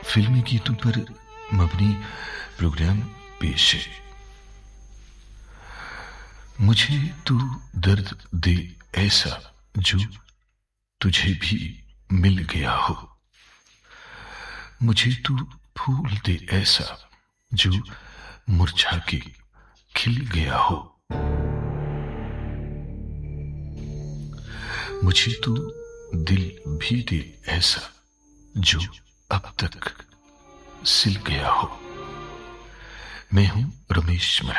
फिल्मी गीतों पर मबनी प्रोग्राम पेश है। मुझे तू दर्द दे ऐसा जो तुझे भी मिल गया हो, मुझे तू फूल दे ऐसा जो मुरझा के खिल गया हो, मुझे तू दिल भी दे ऐसा जो अब तक सिल गया हो। मैं हूं रमेश।